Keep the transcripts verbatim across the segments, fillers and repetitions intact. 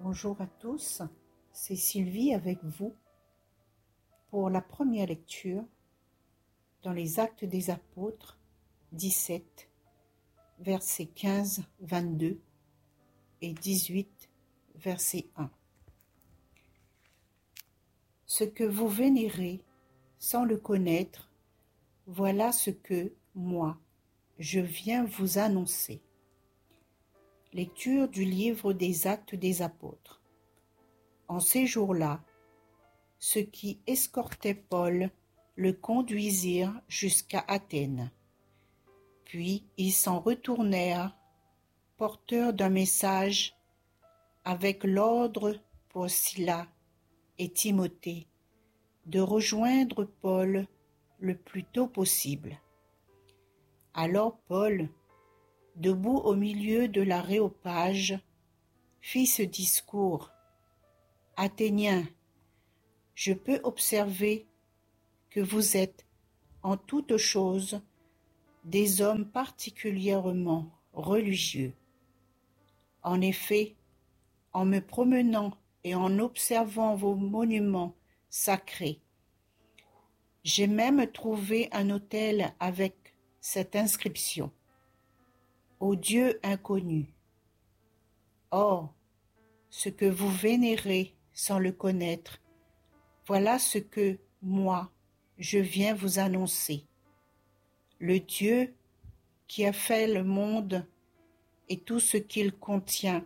Bonjour à tous, c'est Sylvie avec vous pour la première lecture dans les Actes des Apôtres dix-sept, versets quinze à vingt-deux et dix-huit, verset un. Ce que vous vénérez sans le connaître, voilà ce que, moi, je viens vous annoncer. Lecture du livre des Actes des Apôtres. En ces jours-là, ceux qui escortaient Paul le conduisirent jusqu'à Athènes. Puis ils s'en retournèrent, porteurs d'un message, avec l'ordre pour Silas et Timothée de rejoindre Paul le plus tôt possible. Alors Paul, debout au milieu de l'aréopage, fit ce discours. « Athéniens, je peux observer que vous êtes, en toutes choses, des hommes particulièrement religieux. En effet, en me promenant et en observant vos monuments sacrés, j'ai même trouvé un autel avec cette inscription. Au Dieu inconnu. Or, ce que vous vénérez sans le connaître, voilà ce que, moi, je viens vous annoncer. Le Dieu qui a fait le monde et tout ce qu'il contient,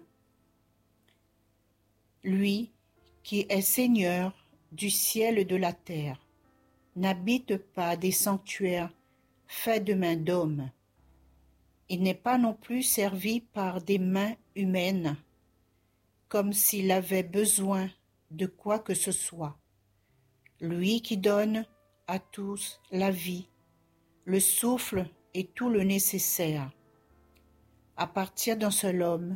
lui qui est Seigneur du ciel et de la terre, n'habite pas des sanctuaires faits de mains d'hommes. Il n'est pas non plus servi par des mains humaines, comme s'il avait besoin de quoi que ce soit. Lui qui donne à tous la vie, le souffle et tout le nécessaire. À partir d'un seul homme,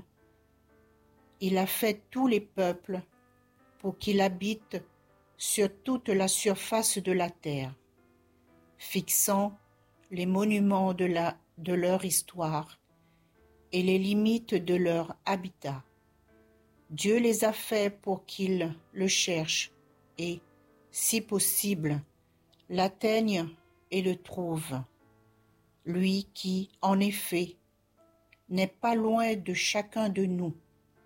il a fait tous les peuples pour qu'il habite sur toute la surface de la terre, fixant les monuments de, la, de leur histoire et les limites de leur habitat. Dieu les a faits pour qu'ils le cherchent et, si possible, l'atteignent et le trouvent. Lui qui, en effet, n'est pas loin de chacun de nous,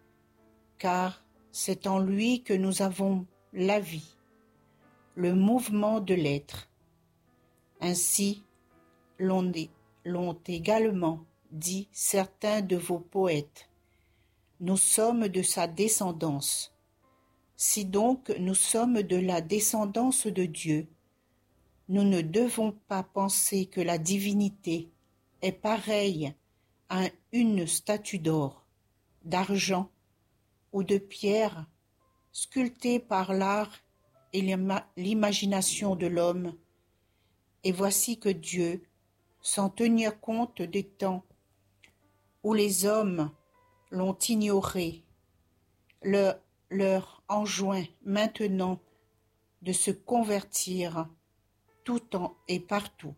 car c'est en lui que nous avons la vie, le mouvement de l'être. Ainsi l'ont, l'ont également dit certains de vos poètes. Nous sommes de sa descendance. Si donc nous sommes de la descendance de Dieu, nous ne devons pas penser que la divinité est pareille à une statue d'or, d'argent ou de pierre sculptée par l'art et l'imagination de l'homme. Et voici que Dieu, sans tenir compte des temps où les hommes l'ont ignoré, leur, leur enjoint maintenant de se convertir tout temps et partout.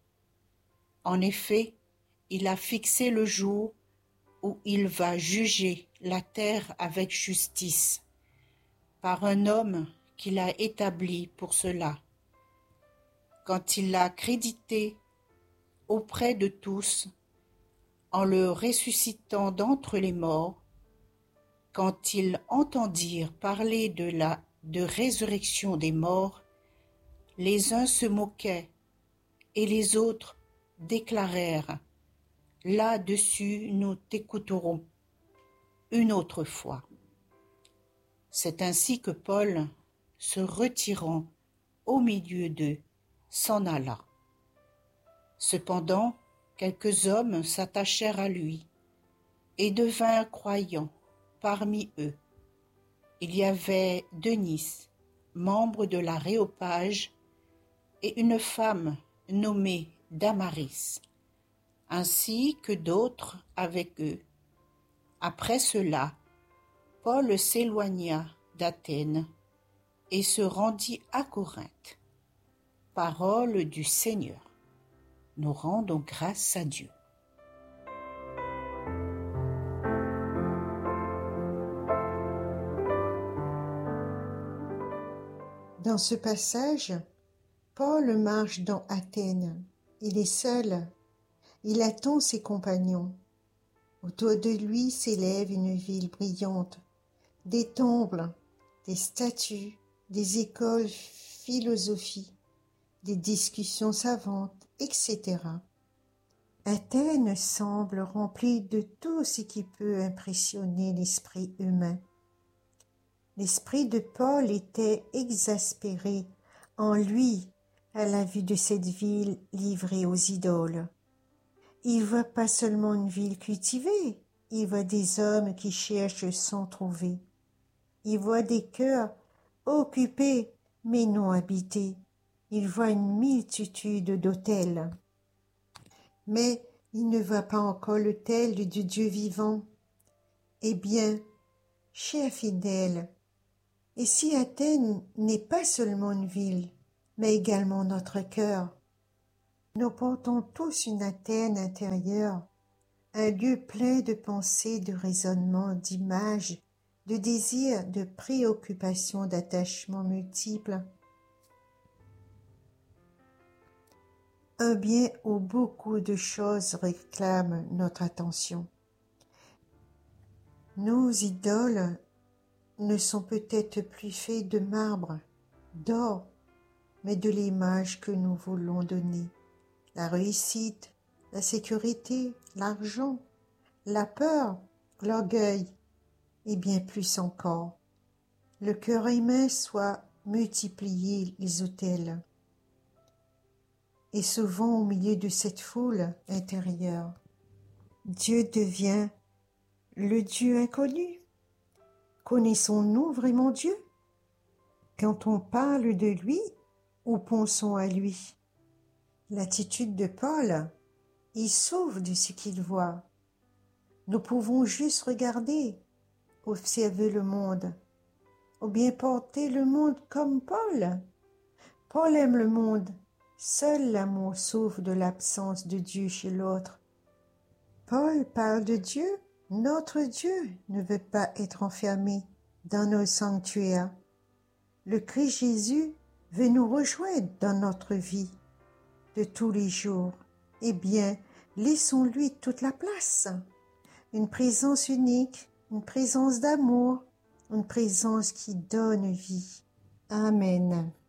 En effet, il a fixé le jour où il va juger la terre avec justice, par un homme qu'il a établi pour cela. Quand il l'a crédité auprès de tous, en le ressuscitant d'entre les morts, quand ils entendirent parler de la de résurrection des morts, les uns se moquaient et les autres déclarèrent « Là-dessus, nous t'écouterons une autre fois. » C'est ainsi que Paul, se retirant au milieu d'eux, s'en alla. Cependant, quelques hommes s'attachèrent à lui et devinrent croyants parmi eux. Il y avait Denis, membre de l'Aréopage, et une femme nommée Damaris, ainsi que d'autres avec eux. Après cela, Paul s'éloigna d'Athènes et se rendit à Corinthe. Parole du Seigneur. Nous rendons grâce à Dieu. Dans ce passage, Paul marche dans Athènes. Il est seul. Il attend ses compagnons. Autour de lui s'élève une ville brillante, des temples, des statues, des écoles philosophiques, des discussions savantes, et cetera. Athènes semble remplie de tout ce qui peut impressionner l'esprit humain. L'esprit de Paul était exaspéré en lui à la vue de cette ville livrée aux idoles. Il voit pas seulement une ville cultivée, il voit des hommes qui cherchent sans trouver. Il voit des cœurs occupés mais non habités. Il voit une multitude d'autels. Mais il ne voit pas encore l'autel du Dieu vivant. Eh bien, chers fidèles, et si Athènes n'est pas seulement une ville, mais également notre cœur, nous portons tous une Athènes intérieure, un lieu plein de pensées, de raisonnements, d'images, de désirs, de préoccupations, d'attachements multiples. Un bien où beaucoup de choses réclament notre attention. Nos idoles ne sont peut-être plus faits de marbre, d'or, mais de l'image que nous voulons donner. La réussite, la sécurité, l'argent, la peur, l'orgueil, et bien plus encore. Le cœur humain soit multiplié les autels. Et souvent au milieu de cette foule intérieure, Dieu devient le Dieu inconnu. Connaissons-nous vraiment Dieu? Quand on parle de lui, ou pensons à lui? L'attitude de Paul, il sauve de ce qu'il voit. Nous pouvons juste regarder, observer le monde, ou bien porter le monde comme Paul. Paul aime le monde. Seul l'amour sauve de l'absence de Dieu chez l'autre. Paul parle de Dieu. Notre Dieu ne veut pas être enfermé dans nos sanctuaires. Le Christ Jésus veut nous rejoindre dans notre vie de tous les jours. Eh bien, laissons-lui toute la place. Une présence unique, une présence d'amour, une présence qui donne vie. Amen.